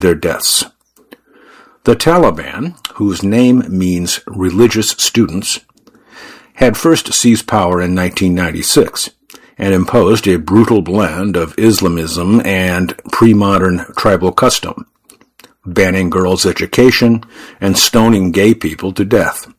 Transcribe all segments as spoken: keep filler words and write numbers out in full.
their deaths. The Taliban, whose name means religious students, had first seized power in nineteen ninety-six and imposed a brutal blend of Islamism and pre-modern tribal custom, banning girls' education and stoning gay people to death.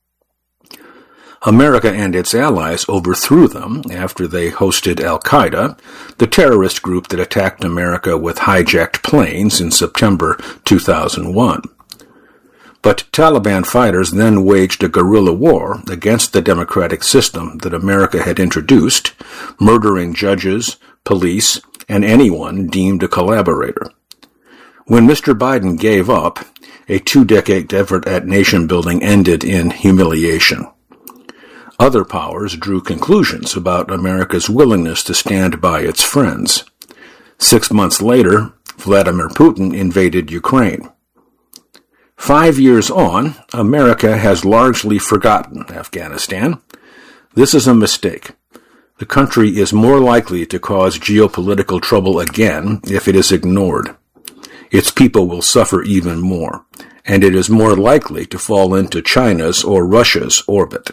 America and its allies overthrew them after they hosted Al-Qaeda, the terrorist group that attacked America with hijacked planes in September two thousand one. But Taliban fighters then waged a guerrilla war against the democratic system that America had introduced, murdering judges, police, and anyone deemed a collaborator. When Mister Biden gave up, a two-decade effort at nation-building ended in humiliation. Other powers drew conclusions about America's willingness to stand by its friends. Six months later, Vladimir Putin invaded Ukraine. Five years on, America has largely forgotten Afghanistan. This is a mistake. The country is more likely to cause geopolitical trouble again if it is ignored. Its people will suffer even more, and it is more likely to fall into China's or Russia's orbit.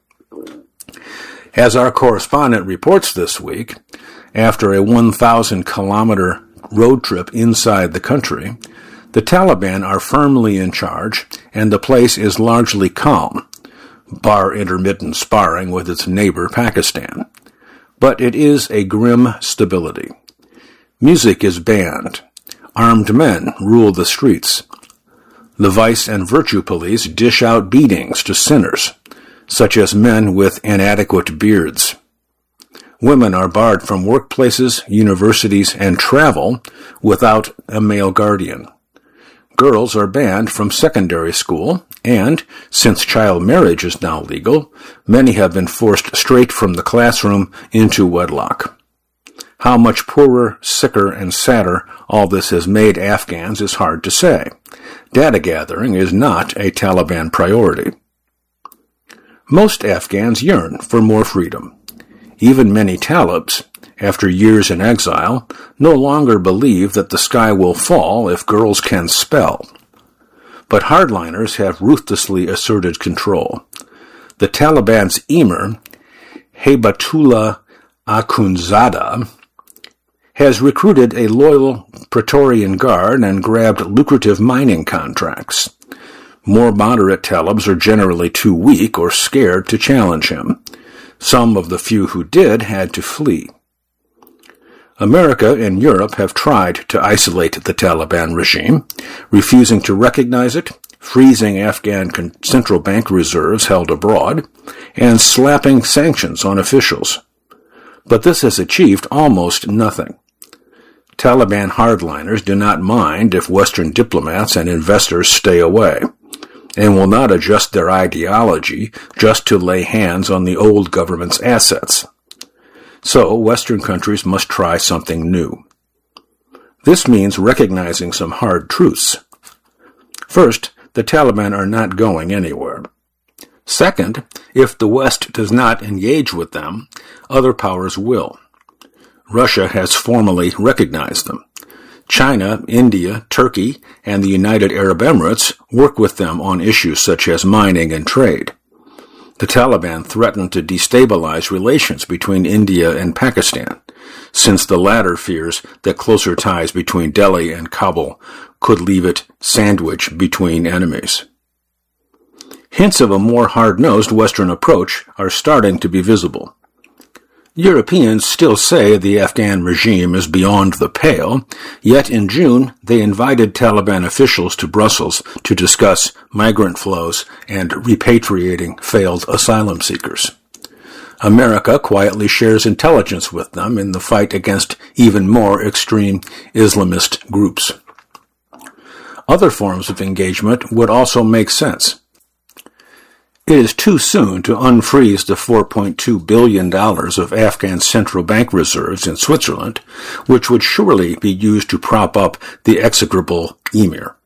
As our correspondent reports this week, after a one thousand kilometer road trip inside the country, the Taliban are firmly in charge, and the place is largely calm, bar intermittent sparring with its neighbor Pakistan. But it is a grim stability. Music is banned. Armed men rule the streets. The vice and virtue police dish out beatings to sinners, such as men with inadequate beards. Women are barred from workplaces, universities, and travel without a male guardian. Girls are banned from secondary school, and, since child marriage is now legal, many have been forced straight from the classroom into wedlock. How much poorer, sicker, and sadder all this has made Afghans is hard to say. Data gathering is not a Taliban priority. Most Afghans yearn for more freedom. Even many Talibs, after years in exile, no longer believe that the sky will fall if girls can spell. But hardliners have ruthlessly asserted control. The Taliban's emir, Haybatullah Akhundzada, has recruited a loyal Praetorian Guard and grabbed lucrative mining contracts. More moderate Talibs are generally too weak or scared to challenge him. Some of the few who did had to flee. America and Europe have tried to isolate the Taliban regime, refusing to recognize it, freezing Afghan central bank reserves held abroad, and slapping sanctions on officials. But this has achieved almost nothing. Taliban hardliners do not mind if Western diplomats and investors stay away, and will not adjust their ideology just to lay hands on the old government's assets. So Western countries must try something new. This means recognizing some hard truths. First, the Taliban are not going anywhere. Second, if the West does not engage with them, other powers will. Russia has formally recognized them. China, India, Turkey, and the United Arab Emirates work with them on issues such as mining and trade. The Taliban threaten to destabilize relations between India and Pakistan, since the latter fears that closer ties between Delhi and Kabul could leave it sandwiched between enemies. Hints of a more hard-nosed Western approach are starting to be visible. Europeans still say the Afghan regime is beyond the pale, yet in June they invited Taliban officials to Brussels to discuss migrant flows and repatriating failed asylum seekers. America quietly shares intelligence with them in the fight against even more extreme Islamist groups. Other forms of engagement would also make sense. It is too soon to unfreeze the four point two billion dollars of Afghan central bank reserves in Switzerland, which would surely be used to prop up the execrable emir.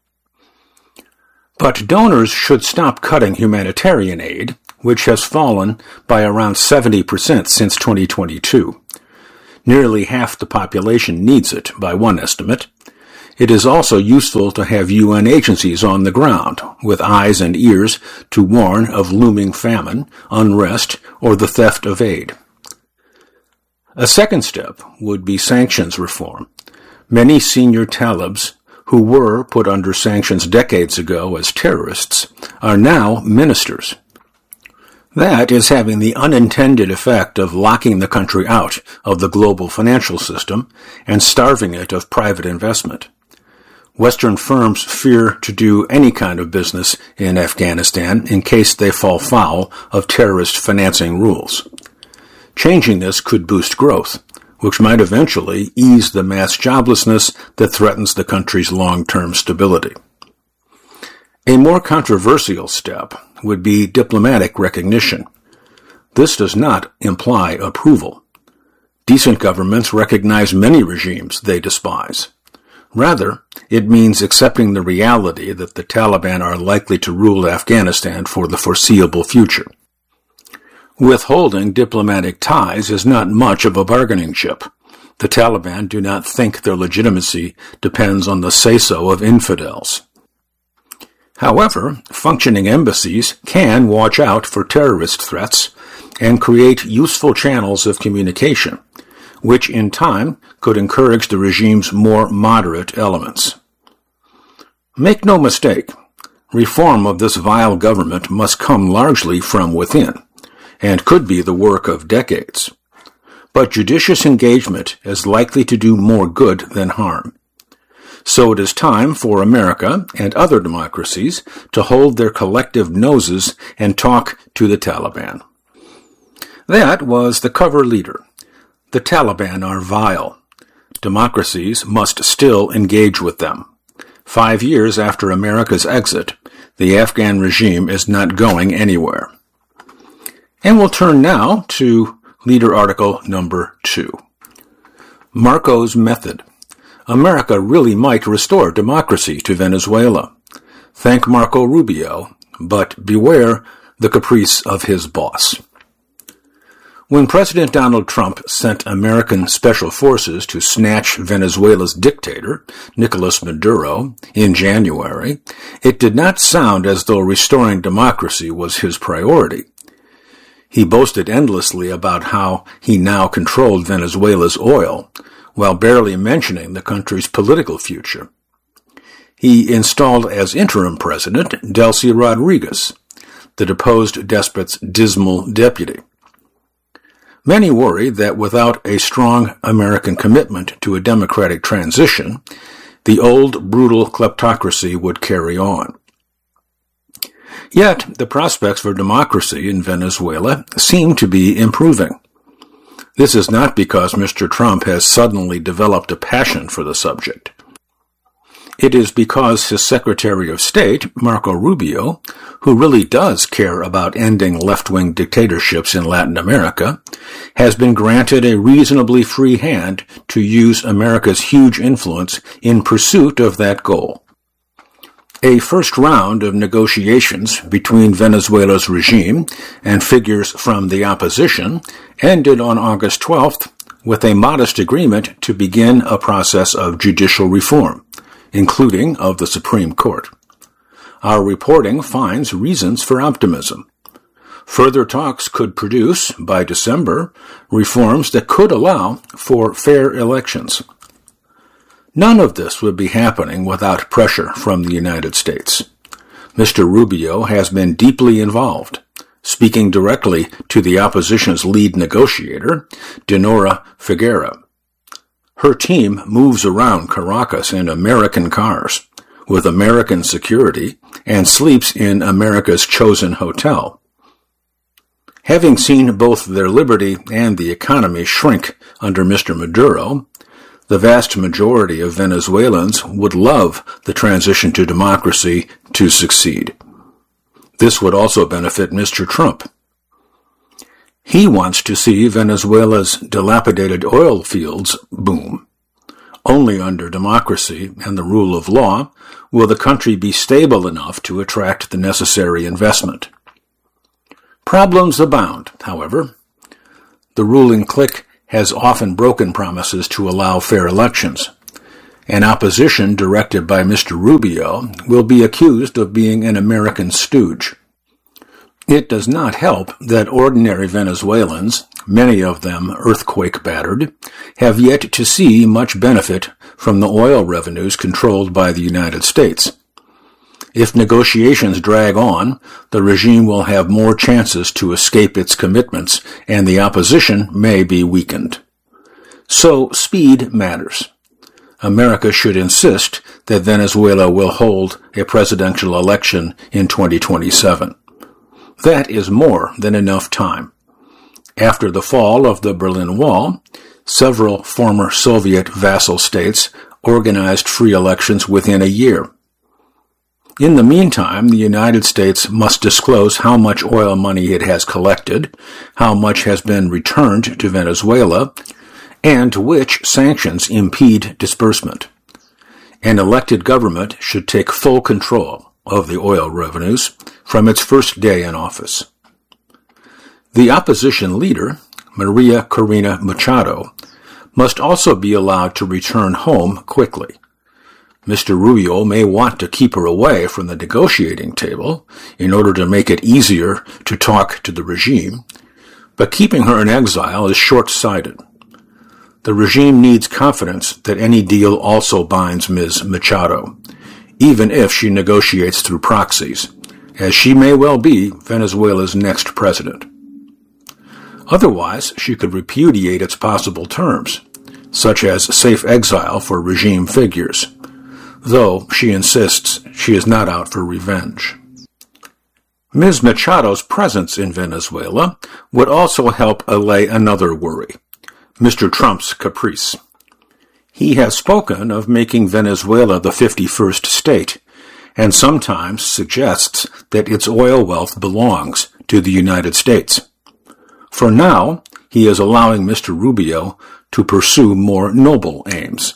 But donors should stop cutting humanitarian aid, which has fallen by around seventy percent since twenty twenty-two. Nearly half the population needs it, by one estimate. It is also useful to have U N agencies on the ground, with eyes and ears to warn of looming famine, unrest, or the theft of aid. A second step would be sanctions reform. Many senior Talibs who were put under sanctions decades ago as terrorists are now ministers. That is having the unintended effect of locking the country out of the global financial system and starving it of private investment. Western firms fear to do any kind of business in Afghanistan in case they fall foul of terrorist financing rules. Changing this could boost growth, which might eventually ease the mass joblessness that threatens the country's long-term stability. A more controversial step would be diplomatic recognition. This does not imply approval. Decent governments recognize many regimes they despise. Rather, it means accepting the reality that the Taliban are likely to rule Afghanistan for the foreseeable future. Withholding diplomatic ties is not much of a bargaining chip. The Taliban do not think their legitimacy depends on the say-so of infidels. However, functioning embassies can watch out for terrorist threats and create useful channels of communication, which in time could encourage the regime's more moderate elements. Make no mistake, reform of this vile government must come largely from within, and could be the work of decades. But judicious engagement is likely to do more good than harm. So it is time for America and other democracies to hold their collective noses and talk to the Taliban. That was the cover leader. The Taliban are vile. Democracies must still engage with them. Five years after America's exit, the Afghan regime is not going anywhere. And we'll turn now to leader article number two. Marco's Method. America really might restore democracy to Venezuela. Thank Marco Rubio, but beware the caprice of his boss. When President Donald Trump sent American special forces to snatch Venezuela's dictator, Nicolas Maduro, in January, it did not sound as though restoring democracy was his priority. He boasted endlessly about how he now controlled Venezuela's oil, while barely mentioning the country's political future. He installed as interim president Delcy Rodriguez, the deposed despot's dismal deputy. Many worry that without a strong American commitment to a democratic transition, the old brutal kleptocracy would carry on. Yet, the prospects for democracy in Venezuela seem to be improving. This is not because Mister Trump has suddenly developed a passion for the subject. It is because his Secretary of State, Marco Rubio, who really does care about ending left-wing dictatorships in Latin America, has been granted a reasonably free hand to use America's huge influence in pursuit of that goal. A first round of negotiations between Venezuela's regime and figures from the opposition ended on August twelfth with a modest agreement to begin a process of judicial reform, including of the Supreme Court. Our reporting finds reasons for optimism. Further talks could produce, by December, reforms that could allow for fair elections. None of this would be happening without pressure from the United States. Mister Rubio has been deeply involved, speaking directly to the opposition's lead negotiator, Dinora Figuera. Her team moves around Caracas in American cars, with American security, and sleeps in America's chosen hotel. Having seen both their liberty and the economy shrink under Mister Maduro, the vast majority of Venezuelans would love the transition to democracy to succeed. This would also benefit Mister Trump. He wants to see Venezuela's dilapidated oil fields boom. Only under democracy and the rule of law will the country be stable enough to attract the necessary investment. Problems abound, however. The ruling clique has often broken promises to allow fair elections, and opposition directed by Mister Rubio will be accused of being an American stooge. It does not help that ordinary Venezuelans, many of them earthquake-battered, have yet to see much benefit from the oil revenues controlled by the United States. If negotiations drag on, the regime will have more chances to escape its commitments, and the opposition may be weakened. So speed matters. America should insist that Venezuela will hold a presidential election in twenty twenty-seven. That is more than enough time. After the fall of the Berlin Wall, several former Soviet vassal states organized free elections within a year. In the meantime, the United States must disclose how much oil money it has collected, how much has been returned to Venezuela, and which sanctions impede disbursement. An elected government should take full control of the oil revenues from its first day in office. The opposition leader, Maria Corina Machado, must also be allowed to return home quickly. Mister Rubio may want to keep her away from the negotiating table in order to make it easier to talk to the regime, but keeping her in exile is short-sighted. The regime needs confidence that any deal also binds Miz Machado, even if she negotiates through proxies, as she may well be Venezuela's next president. Otherwise, she could repudiate its possible terms, such as safe exile for regime figures, though she insists she is not out for revenge. Miz Machado's presence in Venezuela would also help allay another worry, Mister Trump's caprice. He has spoken of making Venezuela the fifty-first state, and sometimes suggests that its oil wealth belongs to the United States. For now, he is allowing Mister Rubio to pursue more noble aims.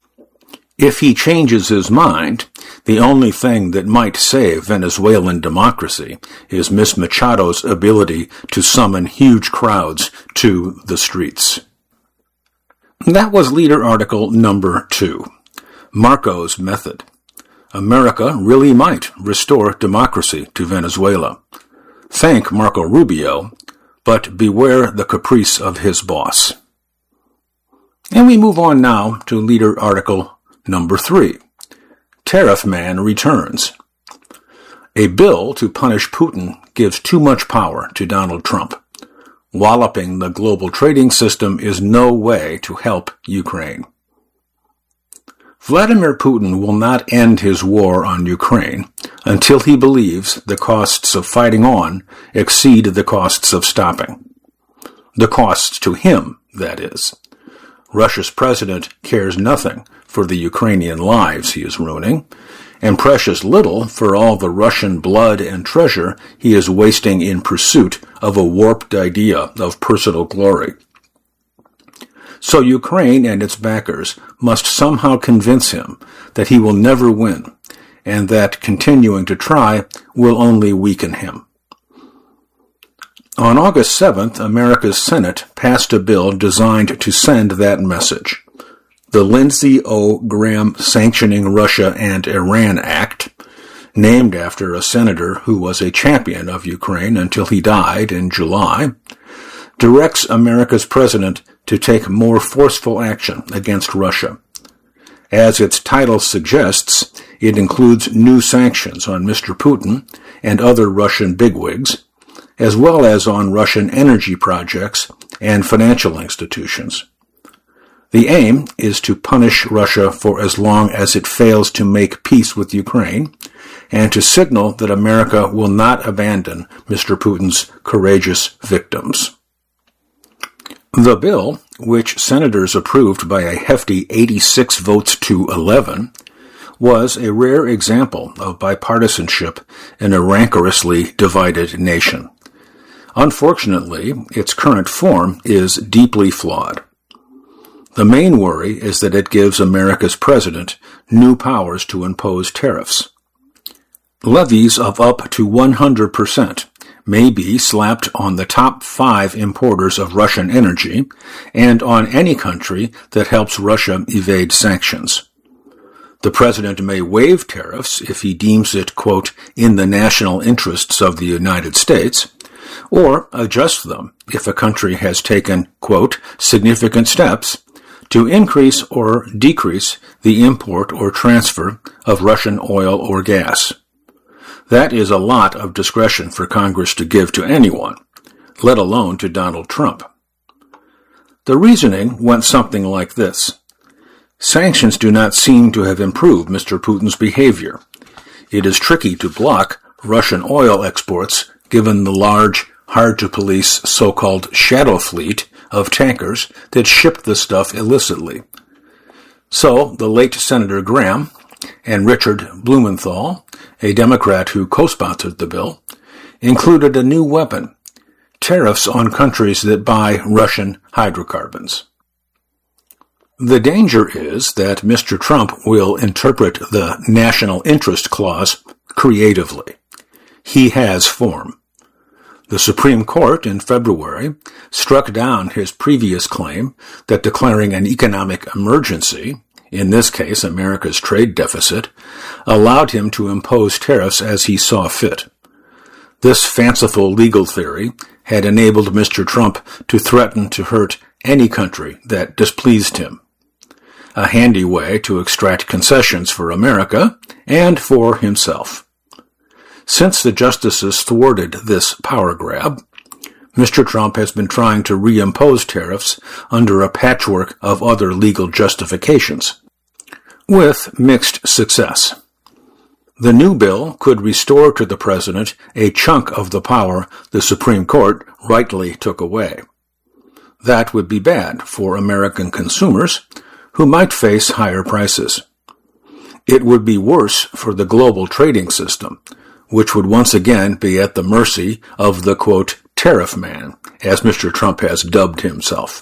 If he changes his mind, the only thing that might save Venezuelan democracy is Miz Machado's ability to summon huge crowds to the streets. That was leader article number two, Marco's Method. America really might restore democracy to Venezuela. Thank Marco Rubio, but beware the caprice of his boss. And we move on now to leader article number three, Tariff Man returns. A bill to punish Putin gives too much power to Donald Trump. Walloping the global trading system is no way to help Ukraine. Vladimir Putin will not end his war on Ukraine until he believes the costs of fighting on exceed the costs of stopping. The costs to him, that is. Russia's president cares nothing for the Ukrainian lives he is ruining, and precious little for all the Russian blood and treasure he is wasting in pursuit of a warped idea of personal glory. So Ukraine and its backers must somehow convince him that he will never win, and that continuing to try will only weaken him. On August seventh, America's Senate passed a bill designed to send that message. The Lindsey O. Graham Sanctioning Russia and Iran Act, named after a senator who was a champion of Ukraine until he died in July, directs America's president to take more forceful action against Russia. As its title suggests, it includes new sanctions on Mister Putin and other Russian bigwigs, as well as on Russian energy projects and financial institutions. The aim is to punish Russia for as long as it fails to make peace with Ukraine, and to signal that America will not abandon Mister Putin's courageous victims. The bill, which senators approved by a hefty eighty-six votes to eleven, was a rare example of bipartisanship in a rancorously divided nation. Unfortunately, its current form is deeply flawed. The main worry is that it gives America's president new powers to impose tariffs. Levies of up to one hundred percent may be slapped on the top five importers of Russian energy and on any country that helps Russia evade sanctions. The president may waive tariffs if he deems it, quote, in the national interests of the United States, or adjust them if a country has taken, quote, significant steps to increase or decrease the import or transfer of Russian oil or gas. That is a lot of discretion for Congress to give to anyone, let alone to Donald Trump. The reasoning went something like this. Sanctions do not seem to have improved Mister Putin's behavior. It is tricky to block Russian oil exports given the large, hard-to-police so-called shadow fleet of tankers that shipped the stuff illicitly. So the late Senator Graham and Richard Blumenthal, a Democrat who co-sponsored the bill, included a new weapon, tariffs on countries that buy Russian hydrocarbons. The danger is that Mister Trump will interpret the national interest clause creatively. He has form. The Supreme Court in February struck down his previous claim that declaring an economic emergency, in this case America's trade deficit, allowed him to impose tariffs as he saw fit. This fanciful legal theory had enabled Mister Trump to threaten to hurt any country that displeased him. A handy way to extract concessions for America and for himself. Since the justices thwarted this power grab, Mister Trump has been trying to reimpose tariffs under a patchwork of other legal justifications, with mixed success. The new bill could restore to the president a chunk of the power the Supreme Court rightly took away. That would be bad for American consumers, who might face higher prices. It would be worse for the global trading system, which would once again be at the mercy of the, quote, tariff man, as Mister Trump has dubbed himself.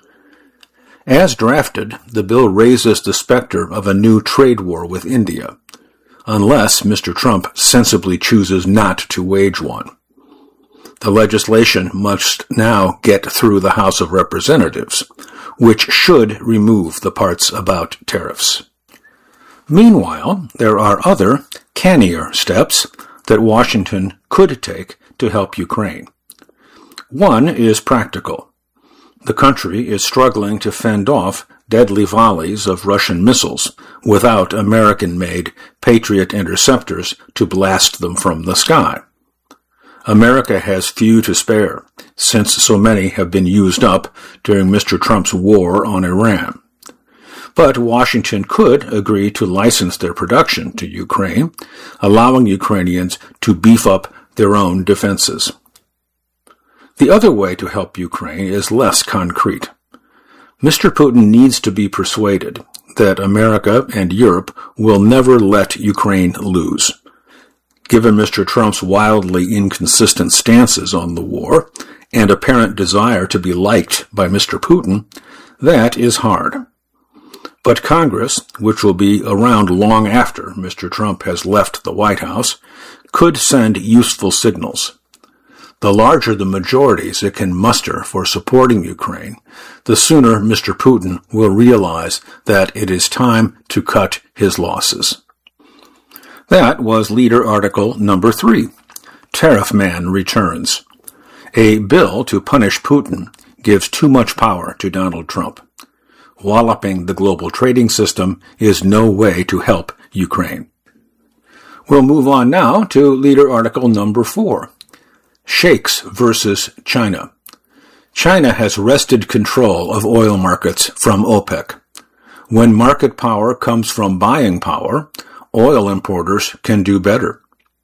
As drafted, the bill raises the specter of a new trade war with India, unless Mister Trump sensibly chooses not to wage one. The legislation must now get through the House of Representatives, which should remove the parts about tariffs. Meanwhile, there are other, cannier steps that Washington could take to help Ukraine. One is practical. The country is struggling to fend off deadly volleys of Russian missiles without American-made Patriot interceptors to blast them from the sky. America has few to spare, since so many have been used up during Mister Trump's war on Iran. But Washington could agree to license their production to Ukraine, allowing Ukrainians to beef up their own defenses. The other way to help Ukraine is less concrete. Mister Putin needs to be persuaded that America and Europe will never let Ukraine lose. Given Mister Trump's wildly inconsistent stances on the war and apparent desire to be liked by Mister Putin, that is hard. But Congress, which will be around long after Mister Trump has left the White House, could send useful signals. The larger the majorities it can muster for supporting Ukraine, the sooner Mister Putin will realize that it is time to cut his losses. That was Leader Article number three, Tariff Man Returns. A bill to punish Putin gives too much power to Donald Trump. Walloping the global trading system is no way to help Ukraine. We'll move on now to Leader Article number four, Sheikhs versus China. China has wrested control of oil markets from OPEC. When market power comes from buying power, oil importers can do better.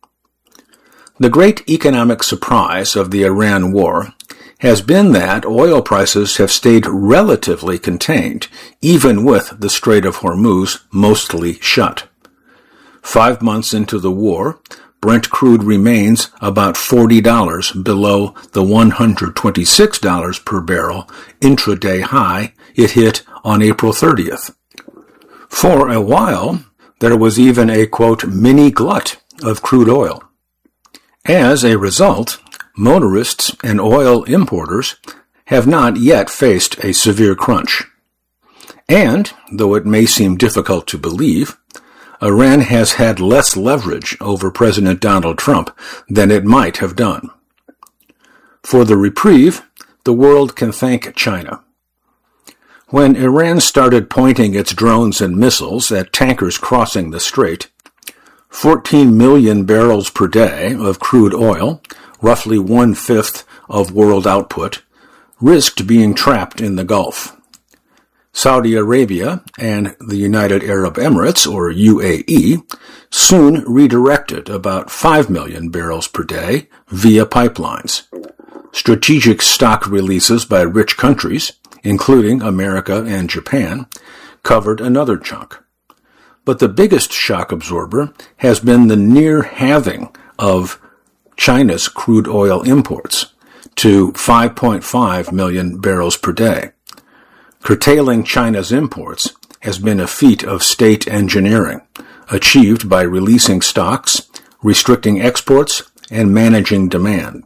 The great economic surprise of the Iran war has been that oil prices have stayed relatively contained, even with the Strait of Hormuz mostly shut. Five months into the war, Brent crude remains about forty dollars below the one hundred twenty-six dollars per barrel intraday high it hit on April thirtieth. For a while, there was even a, quote, mini glut of crude oil. As a result, motorists and oil importers have not yet faced a severe crunch. And, though it may seem difficult to believe, Iran has had less leverage over President Donald Trump than it might have done. For the reprieve, the world can thank China. When Iran started pointing its drones and missiles at tankers crossing the strait, fourteen million barrels per day of crude oil, roughly one-fifth of world output, risked being trapped in the Gulf. Saudi Arabia and the United Arab Emirates, or U A E, soon redirected about five million barrels per day via pipelines. Strategic stock releases by rich countries, including America and Japan, covered another chunk. But the biggest shock absorber has been the near halving of China's crude oil imports to five point five million barrels per day. Curtailing China's imports has been a feat of state engineering, achieved by releasing stocks, restricting exports, and managing demand.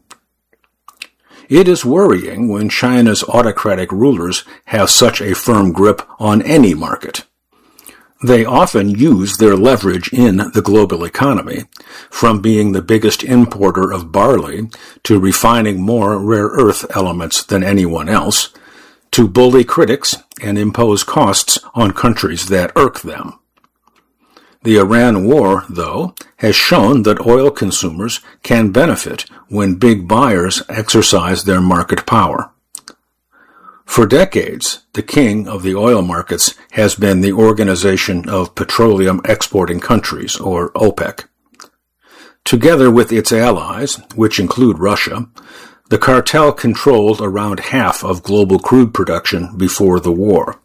It is worrying when China's autocratic rulers have such a firm grip on any market. They often use their leverage in the global economy, from being the biggest importer of barley to refining more rare earth elements than anyone else, to bully critics and impose costs on countries that irk them. The Iran war, though, has shown that oil consumers can benefit when big buyers exercise their market power. For decades, the king of the oil markets has been the Organization of Petroleum Exporting Countries, or OPEC. Together with its allies, which include Russia, the cartel controlled around half of global crude production before the war.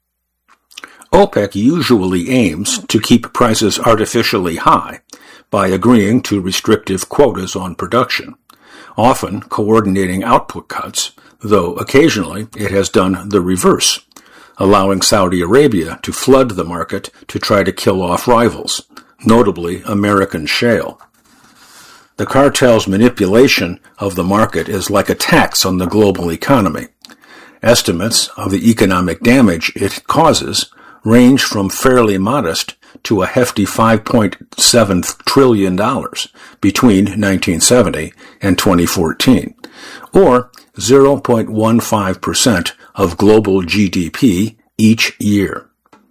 OPEC usually aims to keep prices artificially high by agreeing to restrictive quotas on production, often coordinating output cuts, though occasionally it has done the reverse, allowing Saudi Arabia to flood the market to try to kill off rivals, notably American shale. The cartel's manipulation of the market is like a tax on the global economy. Estimates of the economic damage it causes range from fairly modest to a hefty five point seven trillion dollars between nineteen seventy and twenty fourteen, or zero point one five percent of global G D P each year.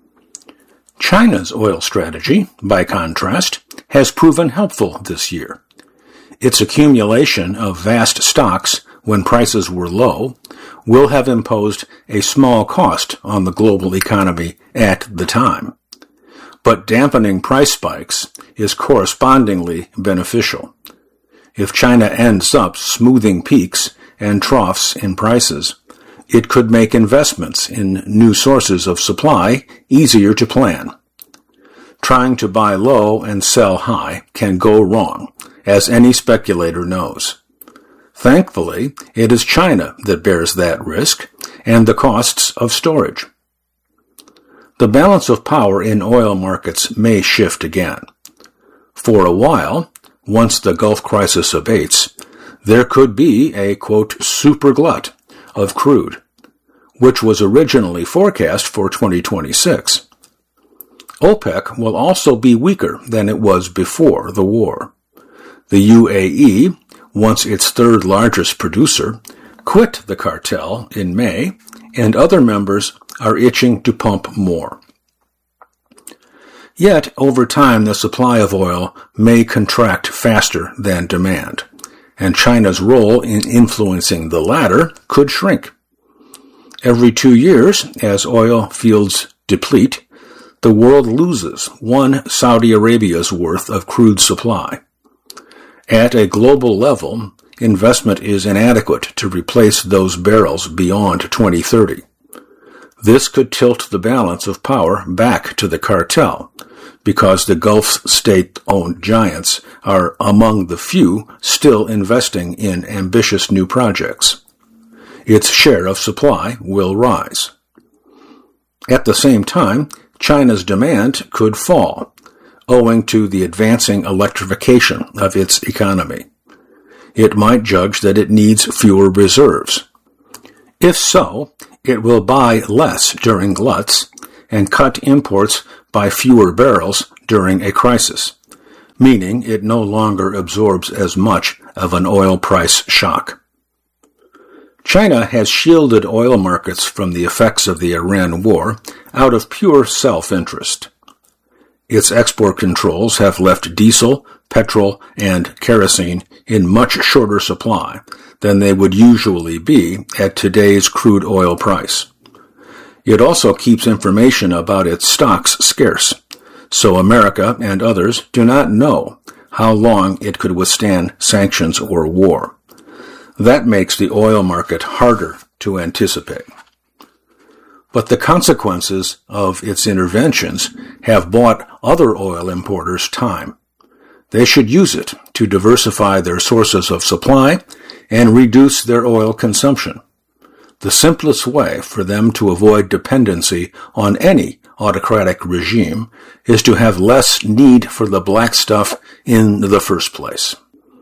China's oil strategy, by contrast, has proven helpful this year. Its accumulation of vast stocks when prices were low will have imposed a small cost on the global economy at the time. But dampening price spikes is correspondingly beneficial. If China ends up smoothing peaks and troughs in prices, it could make investments in new sources of supply easier to plan. Trying to buy low and sell high can go wrong, as any speculator knows. Thankfully, it is China that bears that risk and the costs of storage. The balance of power in oil markets may shift again. For a while, once the Gulf crisis abates, there could be a, quote, super glut of crude, which was originally forecast for twenty twenty-six. OPEC will also be weaker than it was before the war. The U A E, once its third largest producer, quit the cartel in May, and other members are itching to pump more. Yet, over time, the supply of oil may contract faster than demand, and China's role in influencing the latter could shrink. Every two years, as oil fields deplete, the world loses one Saudi Arabia's worth of crude supply. At a global level, investment is inadequate to replace those barrels beyond twenty thirty. This could tilt the balance of power back to the cartel, because the Gulf state-owned giants are among the few still investing in ambitious new projects. Its share of supply will rise. At the same time, China's demand could fall, owing to the advancing electrification of its economy. It might judge that it needs fewer reserves. If so, it will buy less during gluts and cut imports by fewer barrels during a crisis, meaning it no longer absorbs as much of an oil price shock. China has shielded oil markets from the effects of the Iran war out of pure self-interest. Its export controls have left diesel, petrol, and kerosene in much shorter supply than they would usually be at today's crude oil price. It also keeps information about its stocks scarce, so America and others do not know how long it could withstand sanctions or war. That makes the oil market harder to anticipate. But the consequences of its interventions have bought other oil importers time. They should use it to diversify their sources of supply and reduce their oil consumption. The simplest way for them to avoid dependency on any autocratic regime is to have less need for the black stuff in the first place.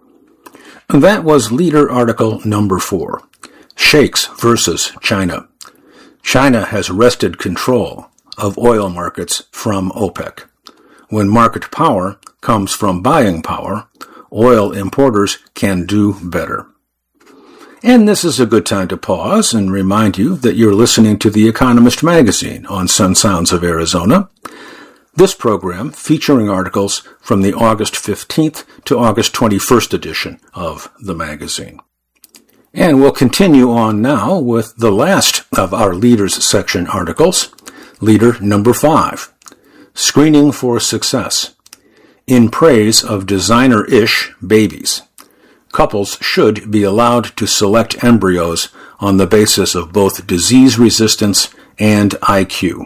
That was Leader Article number four, Sheikhs versus China. China has wrested control of oil markets from OPEC. When market power comes from buying power, oil importers can do better. And this is a good time to pause and remind you that you're listening to The Economist magazine on Sun Sounds of Arizona. This program featuring articles from the August fifteenth to August twenty-first edition of the magazine. And we'll continue on now with the last of our Leaders section articles, Leader number five, Screening for Success. In praise of designer-ish babies, couples should be allowed to select embryos on the basis of both disease resistance and I Q.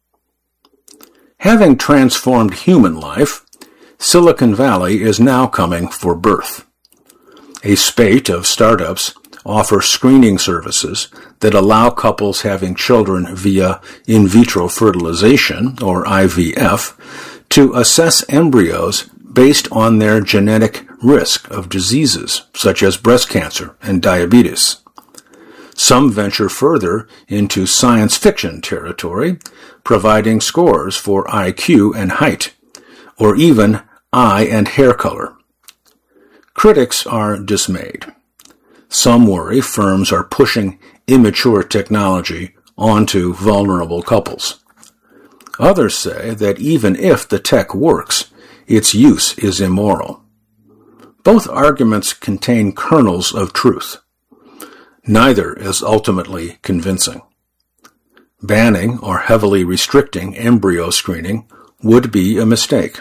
Having transformed human life, Silicon Valley is now coming for birth. A spate of startups offer screening services that allow couples having children via in vitro fertilization, or I V F, to assess embryos based on their genetic risk of diseases such as breast cancer and diabetes. Some venture further into science fiction territory, providing scores for I Q and height, or even eye and hair color. Critics are dismayed. Some worry firms are pushing immature technology onto vulnerable couples. Others say that even if the tech works, its use is immoral. Both arguments contain kernels of truth. Neither is ultimately convincing. Banning or heavily restricting embryo screening would be a mistake.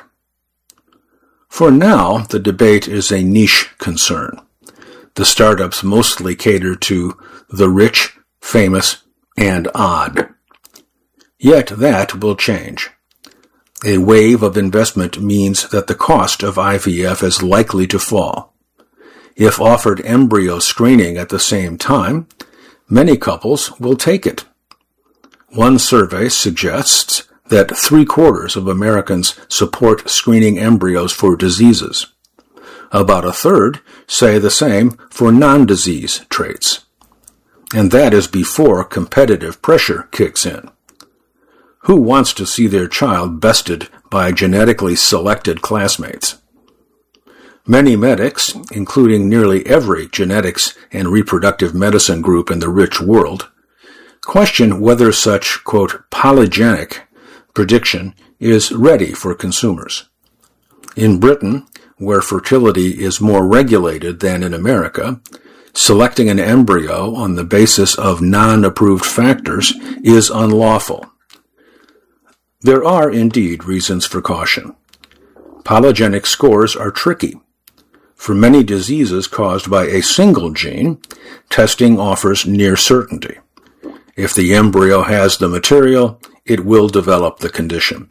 For now, the debate is a niche concern. The startups mostly cater to the rich, famous, and odd. Yet that will change. A wave of investment means that the cost of I V F is likely to fall. If offered embryo screening at the same time, many couples will take it. One survey suggests that three-quarters of Americans support screening embryos for diseases. About a third say the same for non-disease traits. And that is before competitive pressure kicks in. Who wants to see their child bested by genetically selected classmates? Many medics, including nearly every genetics and reproductive medicine group in the rich world, question whether such, quote, polygenic prediction is ready for consumers. In Britain, where fertility is more regulated than in America, selecting an embryo on the basis of non-approved factors is unlawful. There are indeed reasons for caution. Polygenic scores are tricky. For many diseases caused by a single gene, testing offers near certainty. If the embryo has the material, it will develop the condition.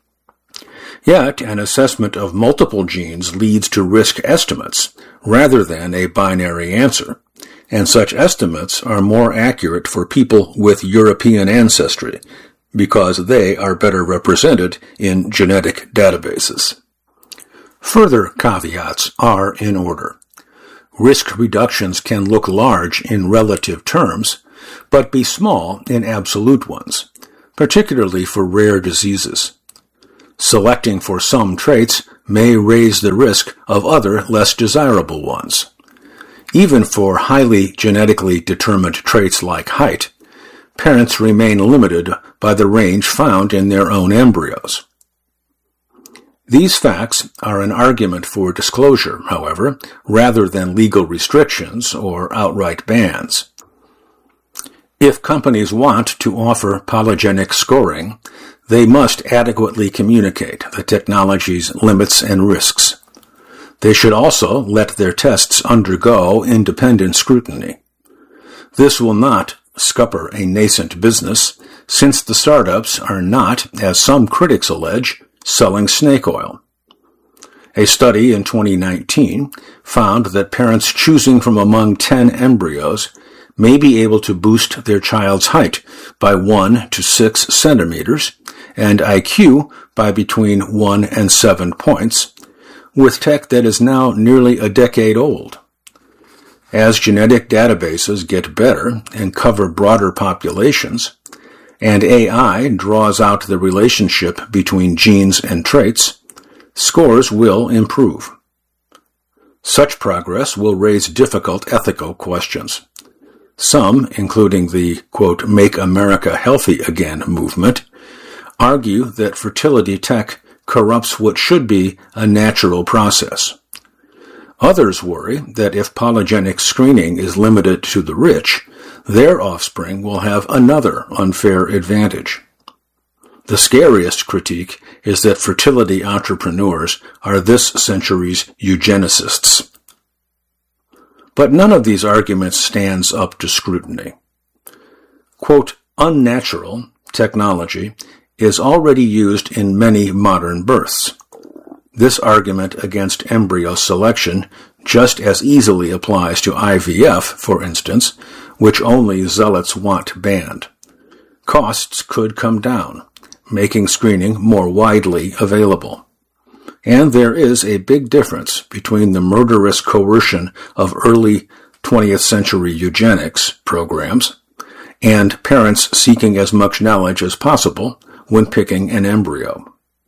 Yet, an assessment of multiple genes leads to risk estimates rather than a binary answer, and such estimates are more accurate for people with European ancestry because they are better represented in genetic databases. Further caveats are in order. Risk reductions can look large in relative terms, but be small in absolute ones. particularly for rare diseases. Selecting for some traits may raise the risk of other less desirable ones. Even for highly genetically determined traits like height, parents remain limited by the range found in their own embryos. These facts are an argument for disclosure, however, rather than legal restrictions or outright bans. If companies want to offer polygenic scoring, they must adequately communicate the technology's limits and risks. They should also let their tests undergo independent scrutiny. This will not scupper a nascent business, since the startups are not, as some critics allege, selling snake oil. A study in twenty nineteen found that parents choosing from among ten embryos may be able to boost their child's height by one to six centimeters and I Q by between one and seven points, with tech that is now nearly a decade old. As genetic databases get better and cover broader populations, and A I draws out the relationship between genes and traits, scores will improve. Such progress will raise difficult ethical questions. Some, including the, quote, Make America Healthy Again movement, argue that fertility tech corrupts what should be a natural process. Others worry that if polygenic screening is limited to the rich, their offspring will have another unfair advantage. The scariest critique is that fertility entrepreneurs are this century's eugenicists. But none of these arguments stands up to scrutiny. Quote, unnatural technology is already used in many modern births. This argument against embryo selection just as easily applies to I V F, for instance, which only zealots want banned. Costs could come down, making screening more widely available. And there is a big difference between the murderous coercion of early twentieth century eugenics programs and parents seeking as much knowledge as possible when picking an embryo.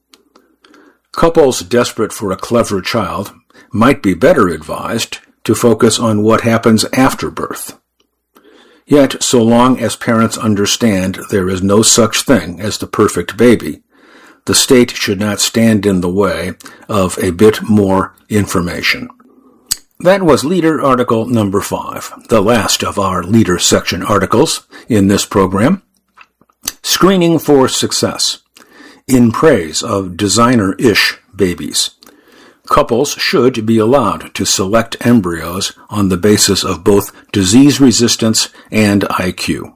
Couples desperate for a clever child might be better advised to focus on what happens after birth. Yet, so long as parents understand there is no such thing as the perfect baby, the state should not stand in the way of a bit more information. That was Leader Article number five, the last of our Leader section articles in this program. Screening for Success, in praise of designer-ish babies. Couples should be allowed to select embryos on the basis of both disease resistance and I Q.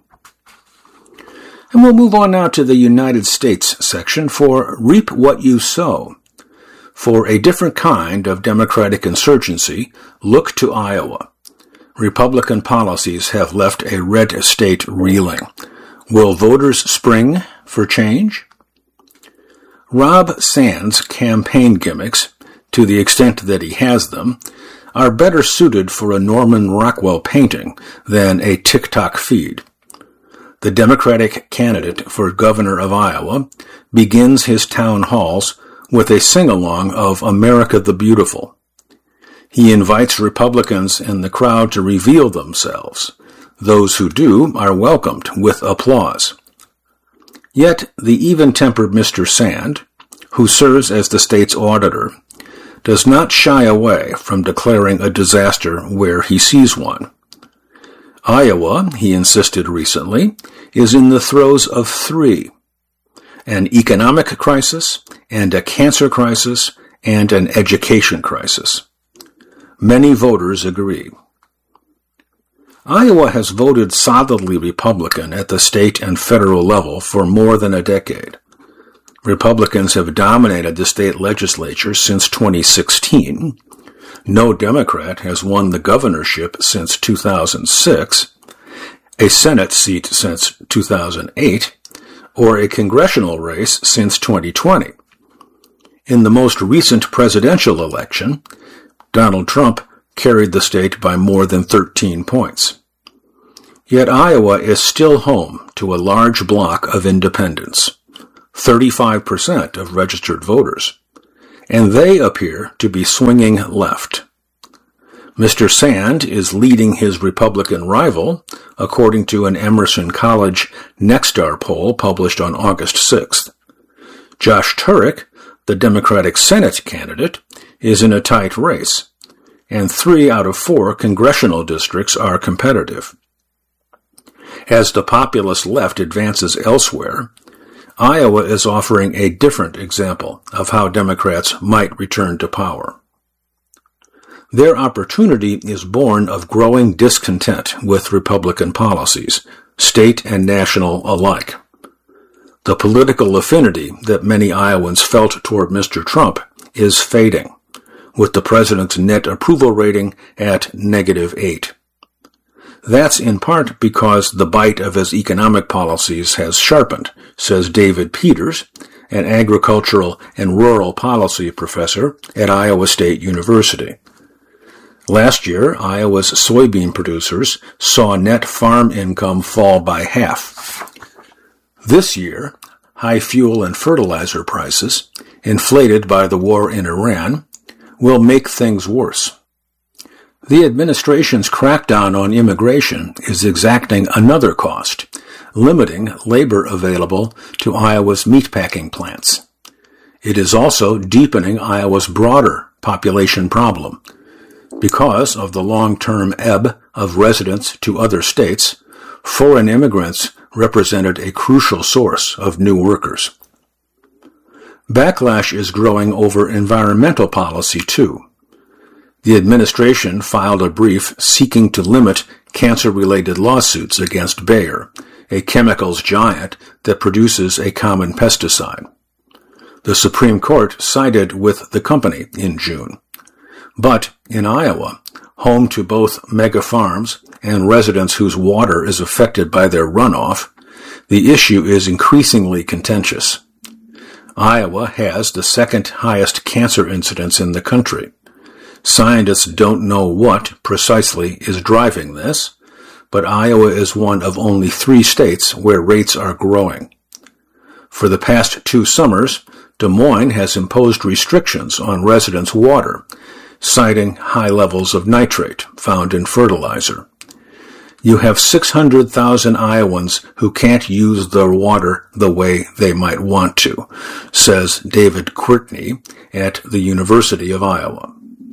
And we'll move on now to the United States section for Reap What You Sow. For a different kind of democratic insurgency, look to Iowa. Republican policies have left a red state reeling. Will voters spring for change? Rob Sands' campaign gimmicks, to the extent that he has them, are better suited for a Norman Rockwell painting than a TikTok feed. The Democratic candidate for governor of Iowa begins his town halls with a sing-along of America the Beautiful. He invites Republicans in the crowd to reveal themselves. Those who do are welcomed with applause. Yet the even-tempered Mister Sand, who serves as the state's auditor, does not shy away from declaring a disaster where he sees one. Iowa, he insisted recently, is in the throes of three: an economic crisis, and a cancer crisis, and an education crisis. Many voters agree. Iowa has voted solidly Republican at the state and federal level for more than a decade. Republicans have dominated the state legislature since twenty sixteen. No Democrat has won the governorship since two thousand six, a Senate seat since two thousand eight, or a congressional race since twenty twenty. In the most recent presidential election, Donald Trump carried the state by more than thirteen points. Yet Iowa is still home to a large block of independents, thirty-five percent of registered voters, and they appear to be swinging left. Mister Sand is leading his Republican rival, according to an Emerson College Nexstar poll published on August sixth. Josh Turek, the Democratic Senate candidate, is in a tight race, and three out of four congressional districts are competitive. As the populist left advances elsewhere, Iowa is offering a different example of how Democrats might return to power. Their opportunity is born of growing discontent with Republican policies, state and national alike. The political affinity that many Iowans felt toward Mister Trump is fading, with the president's net approval rating at negative eight. That's in part because the bite of his economic policies has sharpened, says David Peters, an agricultural and rural policy professor at Iowa State University. Last year, Iowa's soybean producers saw net farm income fall by half. This year, high fuel and fertilizer prices, inflated by the war in Iran, will make things worse. The administration's crackdown on immigration is exacting another cost, limiting labor available to Iowa's meatpacking plants. It is also deepening Iowa's broader population problem. Because of the long-term ebb of residents to other states, foreign immigrants represented a crucial source of new workers. Backlash is growing over environmental policy, too. The administration filed a brief seeking to limit cancer-related lawsuits against Bayer, a chemicals giant that produces a common pesticide. The Supreme Court sided with the company in June. But in Iowa, home to both mega farms and residents whose water is affected by their runoff, the issue is increasingly contentious. Iowa has the second highest cancer incidence in the country. Scientists don't know what precisely is driving this, but Iowa is one of only three states where rates are growing. For the past two summers, Des Moines has imposed restrictions on residents' water, citing high levels of nitrate found in fertilizer. You have six hundred thousand Iowans who can't use their water the way they might want to, says David Courtney at the University of Iowa.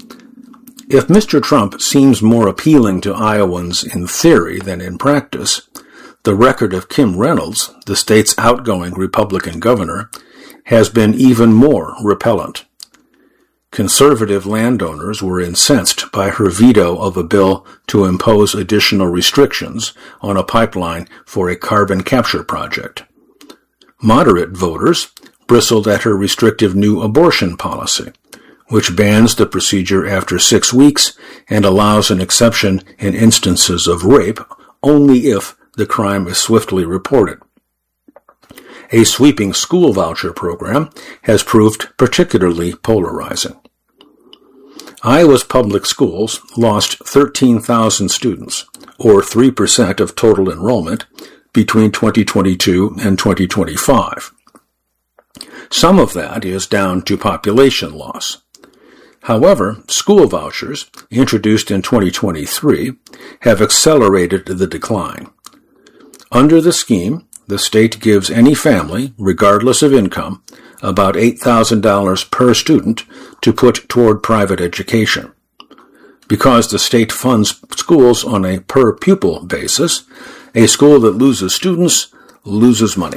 If Mister Trump seems more appealing to Iowans in theory than in practice, the record of Kim Reynolds, the state's outgoing Republican governor, has been even more repellent. Conservative landowners were incensed by her veto of a bill to impose additional restrictions on a pipeline for a carbon capture project. Moderate voters bristled at her restrictive new abortion policy, which bans the procedure after six weeks and allows an exception in instances of rape only if the crime is swiftly reported. A sweeping school voucher program has proved particularly polarizing. Iowa's public schools lost thirteen thousand students, or three percent of total enrollment, between twenty twenty-two and twenty twenty-five. Some of that is down to population loss. However, school vouchers, introduced in twenty twenty-three, have accelerated the decline. Under the scheme, the state gives any family, regardless of income, about eight thousand dollars per student to put toward private education. Because the state funds schools on a per-pupil basis, a school that loses students loses money.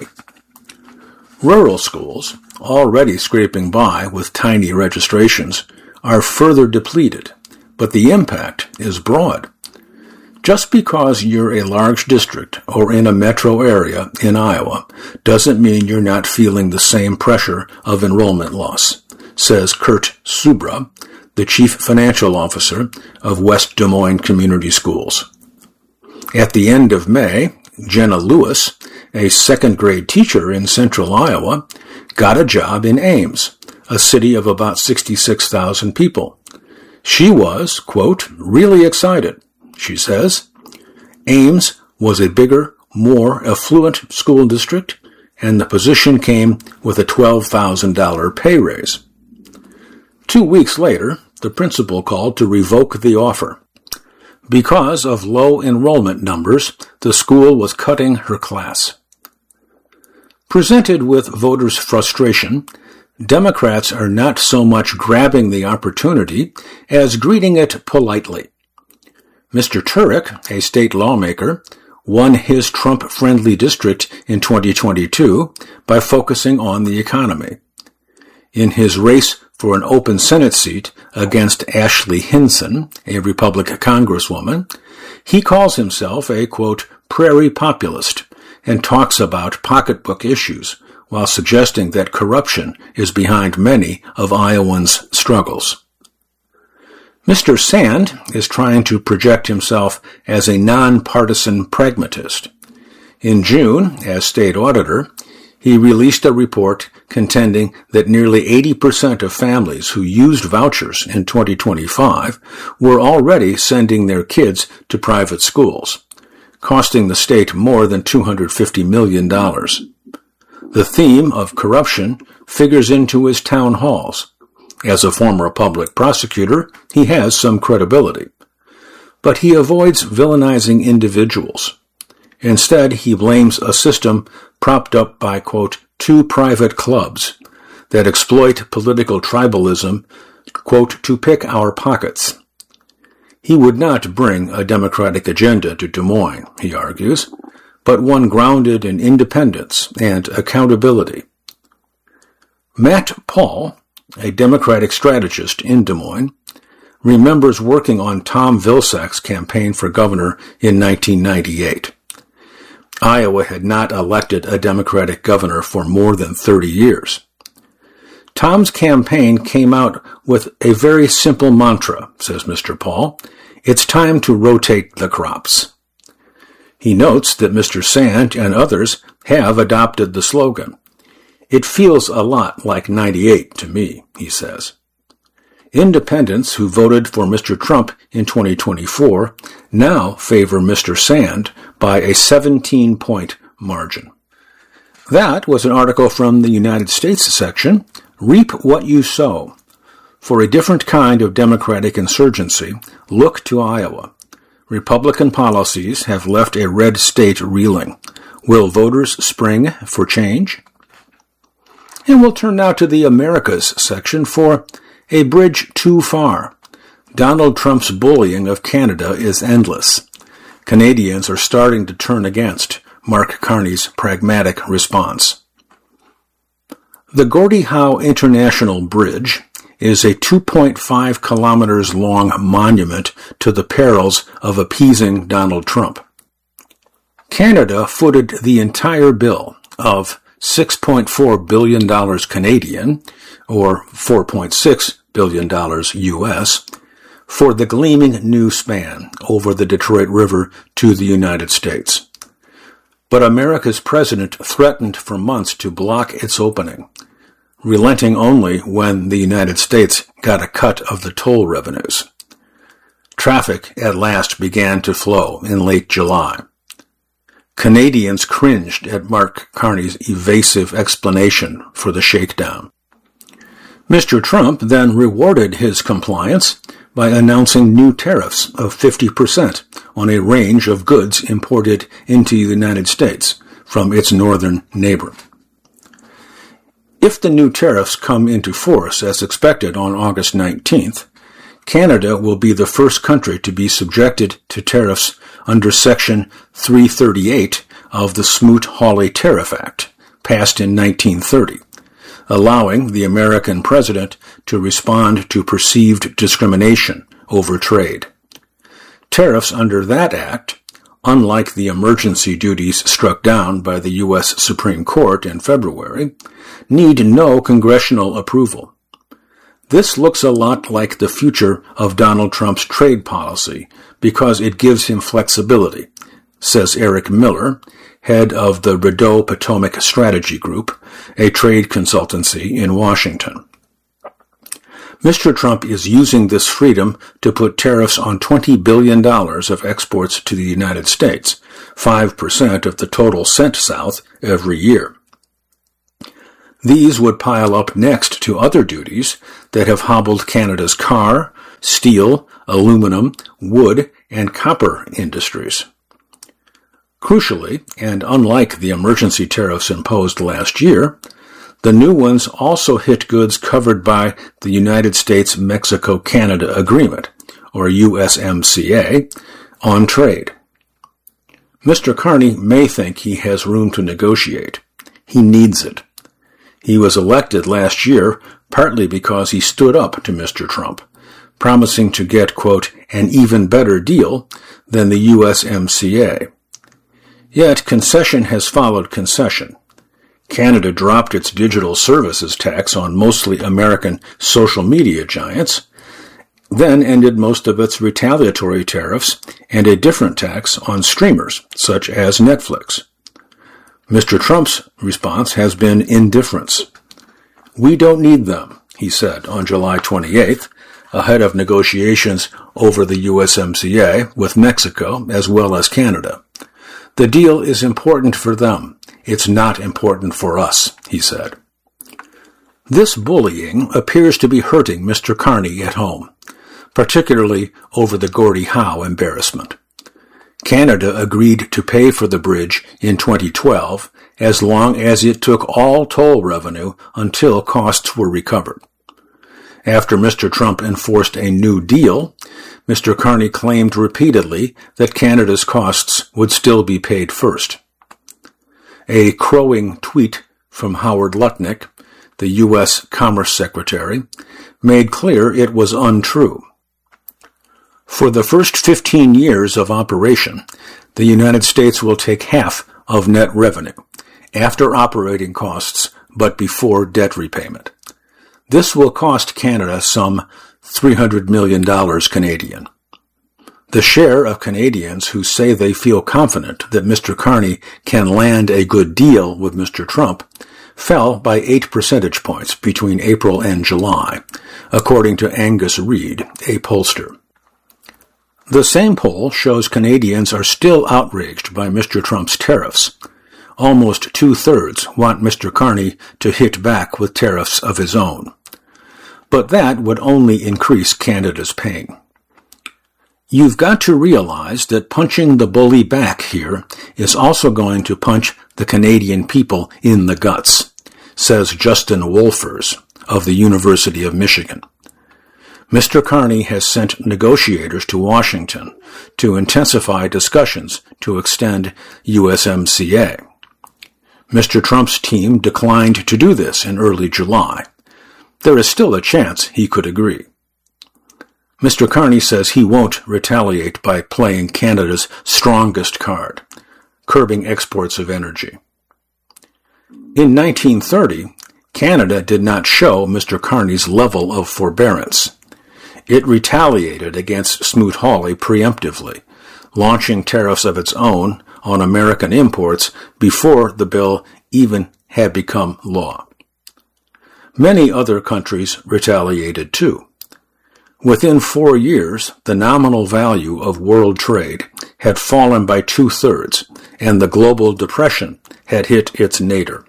Rural schools, already scraping by with tiny registrations, are further depleted, but the impact is broad. Just because you're a large district or in a metro area in Iowa doesn't mean you're not feeling the same pressure of enrollment loss, says Kurt Subra, the chief financial officer of West Des Moines Community Schools. At the end of May, Jenna Lewis, a second-grade teacher in central Iowa, got a job in Ames, a city of about sixty-six thousand people. She was, quote, really excited. She says, Ames was a bigger, more affluent school district, and the position came with a twelve thousand dollars pay raise. Two weeks later, the principal called to revoke the offer. Because of low enrollment numbers, the school was cutting her class. Presented with voters' frustration, Democrats are not so much grabbing the opportunity as greeting it politely. Mister Turek, a state lawmaker, won his Trump-friendly district in twenty twenty-two by focusing on the economy. In his race for an open Senate seat against Ashley Hinson, a Republican congresswoman, he calls himself a, quote, prairie populist and talks about pocketbook issues while suggesting that corruption is behind many of Iowans' struggles. Mister Sand is trying to project himself as a nonpartisan pragmatist. In June, as state auditor, he released a report contending that nearly eighty percent of families who used vouchers in twenty twenty-five were already sending their kids to private schools, costing the state more than two hundred fifty million dollars. The theme of corruption figures into his town halls. As a former public prosecutor, he has some credibility. But he avoids villainizing individuals. Instead, he blames a system propped up by, quote, two private clubs that exploit political tribalism, quote, to pick our pockets. He would not bring a democratic agenda to Des Moines, he argues, but one grounded in independence and accountability. Matt Paul, a Democratic strategist in Des Moines, remembers working on Tom Vilsack's campaign for governor in nineteen ninety-eight. Iowa had not elected a Democratic governor for more than thirty years. Tom's campaign came out with a very simple mantra, says Mister Paul. It's time to rotate the crops. He notes that Mister Sand and others have adopted the slogan. It feels a lot like ninety-eight to me, he says. Independents who voted for Mister Trump in twenty twenty-four now favor Mister Sand by a seventeen-point margin. That was an article from the United States section, Reap What You Sow. For a different kind of democratic insurgency, look to Iowa. Republican policies have left a red state reeling. Will voters spring for change? And we'll turn now to the Americas section for A Bridge Too Far. Donald Trump's bullying of Canada is endless. Canadians are starting to turn against Mark Carney's pragmatic response. The Gordie Howe International Bridge is a two point five kilometers long monument to the perils of appeasing Donald Trump. Canada footed the entire bill of six point four billion dollars Canadian, or four point six billion dollars U S, for the gleaming new span over the Detroit River to the United States. But America's president threatened for months to block its opening, relenting only when the United States got a cut of the toll revenues. Traffic at last began to flow in late July. Canadians cringed at Mark Carney's evasive explanation for the shakedown. Mister Trump then rewarded his compliance by announcing new tariffs of fifty percent on a range of goods imported into the United States from its northern neighbor. If the new tariffs come into force as expected on August nineteenth, Canada will be the first country to be subjected to tariffs under Section three thirty-eight of the Smoot-Hawley Tariff Act, passed in nineteen thirty, allowing the American president to respond to perceived discrimination over trade. Tariffs under that act, unlike the emergency duties struck down by the U S Supreme Court in February, need no congressional approval. This looks a lot like the future of Donald Trump's trade policy because it gives him flexibility, says Eric Miller, head of the Rideau Potomac Strategy Group, a trade consultancy in Washington. Mister Trump is using this freedom to put tariffs on twenty billion dollars of exports to the United States, five percent of the total sent south every year. These would pile up next to other duties that have hobbled Canada's car, steel, aluminum, wood, and copper industries. Crucially, and unlike the emergency tariffs imposed last year, the new ones also hit goods covered by the United States-Mexico-Canada Agreement, or U S M C A, on trade. Mister Carney may think he has room to negotiate. He needs it. He was elected last year partly because he stood up to Mister Trump, promising to get, quote, an even better deal than the U S M C A. Yet concession has followed concession. Canada dropped its digital services tax on mostly American social media giants, then ended most of its retaliatory tariffs and a different tax on streamers, such as Netflix. Mister Trump's response has been indifference. We don't need them, he said on July twenty-eighth, ahead of negotiations over the U S M C A with Mexico as well as Canada. The deal is important for them. It's not important for us, he said. This bullying appears to be hurting Mister Carney at home, particularly over the Gordie Howe embarrassment. Canada agreed to pay for the bridge in twenty twelve as long as it took all toll revenue until costs were recovered. After Mister Trump enforced a new deal, Mister Carney claimed repeatedly that Canada's costs would still be paid first. A crowing tweet from Howard Lutnick, the U S Commerce Secretary, made clear it was untrue. For the first fifteen years of operation, the United States will take half of net revenue, after operating costs but before debt repayment. This will cost Canada some three hundred million dollars Canadian. The share of Canadians who say they feel confident that Mister Carney can land a good deal with Mister Trump fell by eight percentage points between April and July, according to Angus Reid, a pollster. The same poll shows Canadians are still outraged by Mister Trump's tariffs. Almost two-thirds want Mister Carney to hit back with tariffs of his own. But that would only increase Canada's pain. You've got to realize that punching the bully back here is also going to punch the Canadian people in the guts, says Justin Wolfers of the University of Michigan. Mister Carney has sent negotiators to Washington to intensify discussions to extend U S M C A. Mister Trump's team declined to do this in early July. There is still a chance he could agree. Mister Carney says he won't retaliate by playing Canada's strongest card, curbing exports of energy. In nineteen thirty, Canada did not show Mister Carney's level of forbearance. It retaliated against Smoot-Hawley preemptively, launching tariffs of its own on American imports before the bill even had become law. Many other countries retaliated too. Within four years, the nominal value of world trade had fallen by two-thirds, and the global depression had hit its nadir.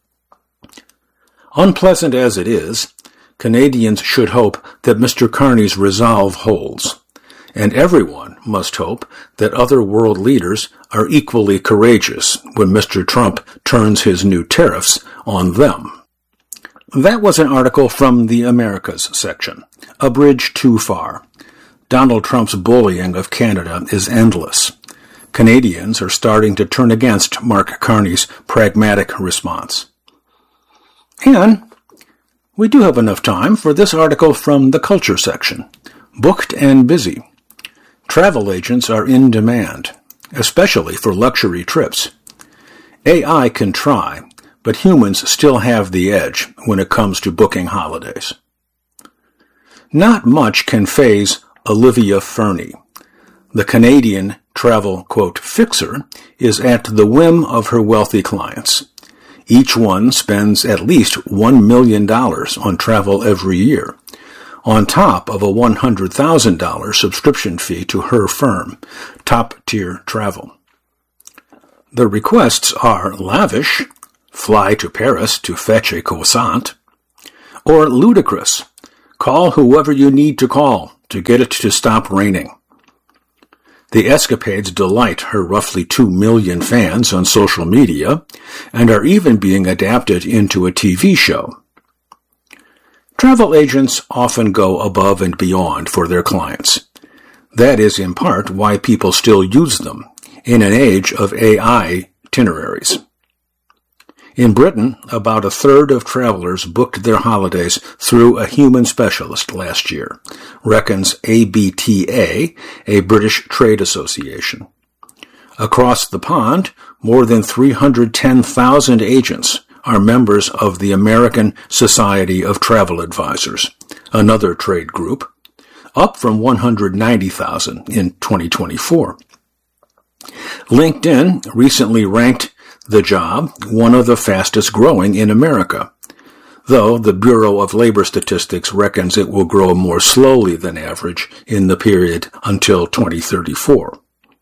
Unpleasant as it is, Canadians should hope that Mister Carney's resolve holds, and everyone must hope that other world leaders are equally courageous when Mister Trump turns his new tariffs on them. That was an article from the Americas section. A bridge too far. Donald Trump's bullying of Canada is endless. Canadians are starting to turn against Mark Carney's pragmatic response. And we do have enough time for this article from the Culture section. Booked and busy. Travel agents are in demand, especially for luxury trips. A I can try, but humans still have the edge when it comes to booking holidays. Not much can faze Olivia Fernie. The Canadian travel, quote, fixer is at the whim of her wealthy clients. Each one spends at least one million dollars on travel every year, on top of a one hundred thousand dollars subscription fee to her firm, Top Tier Travel. The requests are lavish, fly to Paris to fetch a croissant, or ludicrous, call whoever you need to call to get it to stop raining. The escapades delight her roughly two million fans on social media and are even being adapted into a T V show. Travel agents often go above and beyond for their clients. That is in part why people still use them in an age of A I itineraries. In Britain, about a third of travelers booked their holidays through a human specialist last year, reckons A B T A, a British trade association. Across the pond, more than three hundred ten thousand agents are members of the American Society of Travel Advisors, another trade group, up from one hundred ninety thousand in twenty twenty-four. LinkedIn recently ranked the job one of the fastest growing in America, though the Bureau of Labor Statistics reckons it will grow more slowly than average in the period until twenty thirty-four.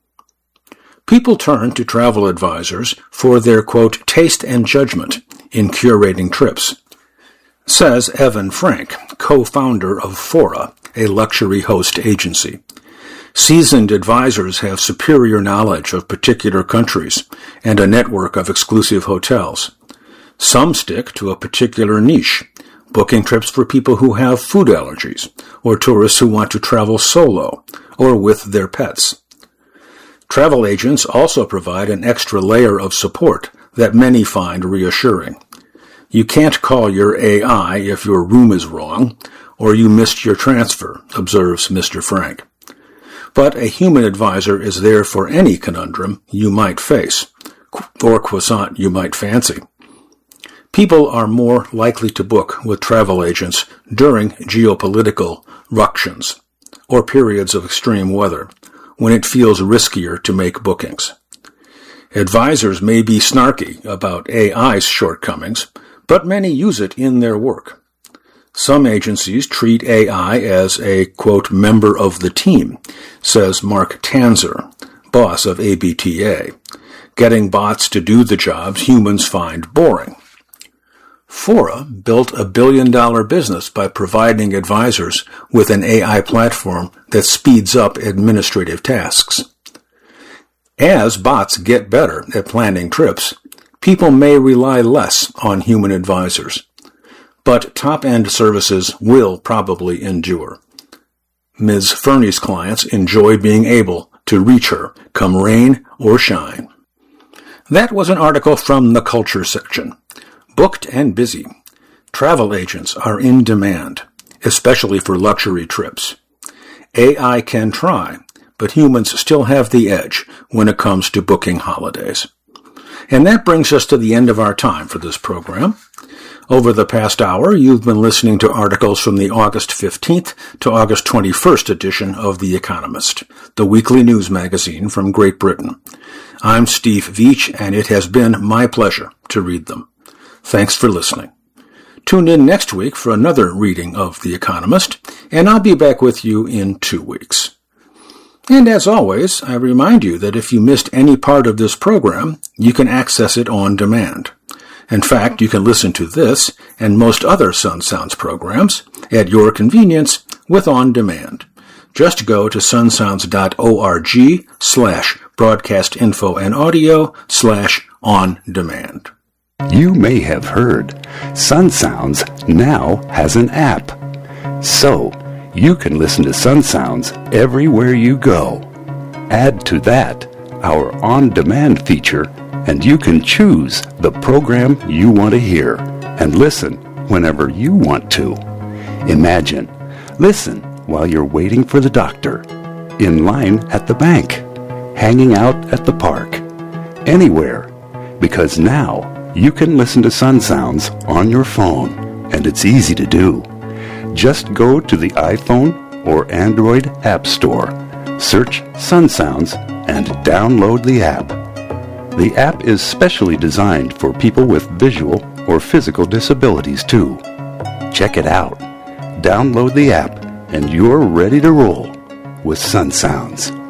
People turn to travel advisors for their, quote, taste and judgment in curating trips, says Evan Frank, co-founder of Fora, a luxury host agency. Seasoned advisors have superior knowledge of particular countries and a network of exclusive hotels. Some stick to a particular niche, booking trips for people who have food allergies or tourists who want to travel solo or with their pets. Travel agents also provide an extra layer of support that many find reassuring. You can't call your A I if your room is wrong or you missed your transfer, observes Mister Frank. But a human advisor is there for any conundrum you might face, or croissant you might fancy. People are more likely to book with travel agents during geopolitical ructions or periods of extreme weather, when it feels riskier to make bookings. Advisors may be snarky about A I's shortcomings, but many use it in their work. Some agencies treat A I as a, quote, member of the team, says Mark Tanzer, boss of A B T A, getting bots to do the jobs humans find boring. Fora built a billion-dollar business by providing advisors with an A I platform that speeds up administrative tasks. As bots get better at planning trips, people may rely less on human advisors. But top-end services will probably endure. Miz Fernie's clients enjoy being able to reach her, come rain or shine. That was an article from the Culture section. Booked and busy. Travel agents are in demand, especially for luxury trips. A I can try, but humans still have the edge when it comes to booking holidays. And that brings us to the end of our time for this program. Over the past hour, you've been listening to articles from the August fifteenth to August twenty-first edition of The Economist, the weekly news magazine from Great Britain. I'm Steve Veach, and it has been my pleasure to read them. Thanks for listening. Tune in next week for another reading of The Economist, and I'll be back with you in two weeks. And as always, I remind you that if you missed any part of this program, you can access it on demand. In fact, you can listen to this and most other Sun Sounds programs at your convenience with On Demand. Just go to sunsounds.org slash broadcast info and audio slash on demand. You may have heard Sun Sounds now has an app. So, you can listen to Sun Sounds everywhere you go. Add to that our on-demand feature, and you can choose the program you want to hear and listen whenever you want to. Imagine, listen while you're waiting for the doctor, in line at the bank, hanging out at the park, anywhere, because now you can listen to Sun Sounds on your phone, and it's easy to do. Just go to the iPhone or Android App Store, search Sun Sounds, and download the app. The app is specially designed for people with visual or physical disabilities, too. Check it out. Download the app and you're ready to roll with Sun Sounds.